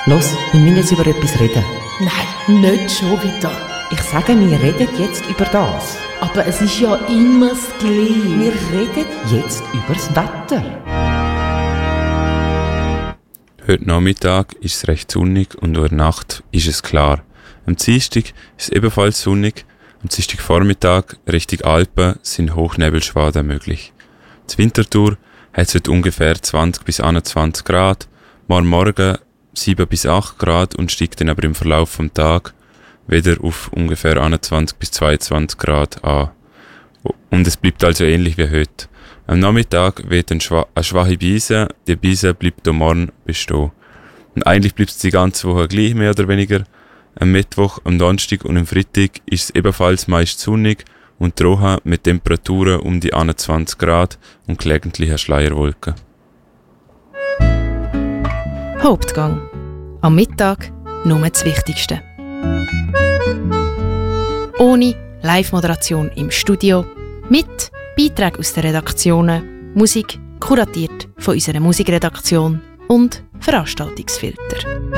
Los, wir müssen jetzt über etwas reden. Nein, nicht schon wieder. Ich sage, wir reden jetzt über das. Aber es ist ja immer das Gleiche. Wir reden jetzt über das Wetter. Heute Nachmittag ist es recht sonnig und in der Nacht ist es klar. Am Dienstag ist es ebenfalls sonnig. Am Dienstagvormittag Richtung Alpen sind Hochnebelschwaden möglich. Die Winterthur hat es heute ungefähr 20 bis 21 Grad. Morgen 7 bis 8 Grad und steigt dann aber im Verlauf des Tages wieder auf ungefähr 21 bis 22 Grad an. Und es bleibt also ähnlich wie heute. Am Nachmittag wird eine schwache Brise. Die Brise bleibt am Morgen bestehen. Und eigentlich bleibt es die ganze Woche gleich, mehr oder weniger. Am Mittwoch, am Donnerstag und am Freitag ist es ebenfalls meist sonnig und trocken mit Temperaturen um die 21 Grad und gelegentlichen Schleierwolken. Hauptgang. Am Mittag nur das Wichtigste. Ohne Live-Moderation im Studio, mit Beiträgen aus den Redaktionen, Musik kuratiert von unserer Musikredaktion und Veranstaltungsfilter.